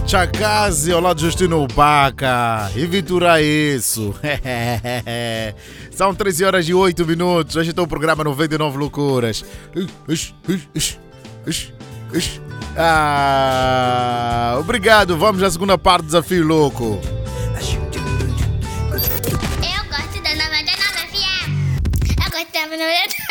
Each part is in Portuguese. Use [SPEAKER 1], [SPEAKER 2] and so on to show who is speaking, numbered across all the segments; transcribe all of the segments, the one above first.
[SPEAKER 1] Chakazi ao lado de Justino Baca e Vitura isso. São 13 horas e 8 minutos. Hoje está o programa 99 Loucuras. Obrigado, vamos à segunda parte do Desafio Louco.
[SPEAKER 2] Eu gosto da 99 FM. Eu gosto da 99 FM.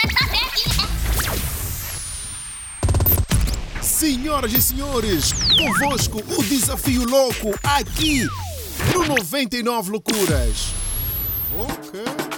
[SPEAKER 1] Senhoras e senhores, convosco o Desafio Louco aqui no 99 Loucuras. Ok.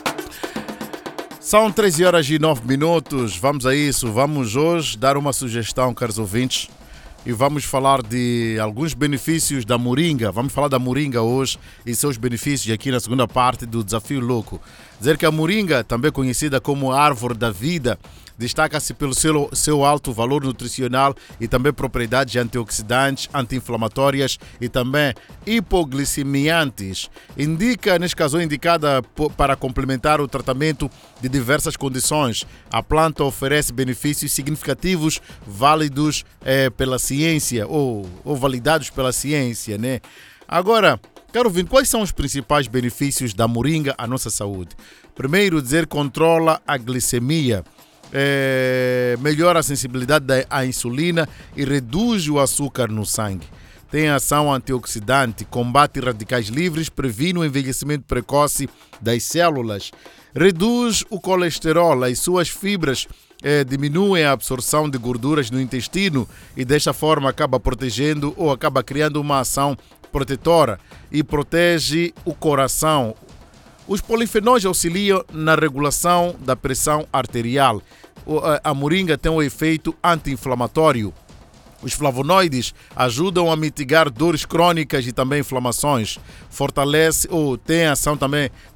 [SPEAKER 1] São 13 horas e 9 minutos. Vamos a isso. Vamos hoje dar uma sugestão, caros ouvintes, e vamos falar de alguns benefícios da moringa. Vamos falar da moringa hoje e seus benefícios aqui na segunda parte do Desafio Louco. Dizer que a moringa, também conhecida como árvore da vida, destaca-se pelo seu alto valor nutricional e também propriedades antioxidantes, anti-inflamatórias e também hipoglicemiantes. Neste caso, indicada para complementar o tratamento de diversas condições. A planta oferece benefícios significativos válidos pela ciência ou validados pela ciência, né? Agora, quero ver quais são os principais benefícios da moringa à nossa saúde. Primeiro, dizer que controla a glicemia. Melhora a sensibilidade à insulina e reduz o açúcar no sangue. Tem ação antioxidante, combate radicais livres, previne o envelhecimento precoce das células, reduz o colesterol, as suas fibras diminuem a absorção de gorduras no intestino e desta forma acaba protegendo ou acaba criando uma ação protetora e protege o coração. Os polifenóis auxiliam na regulação da pressão arterial. A moringa tem um efeito anti-inflamatório. Os flavonoides ajudam a mitigar dores crônicas e também inflamações. Fortalece ou tem ação também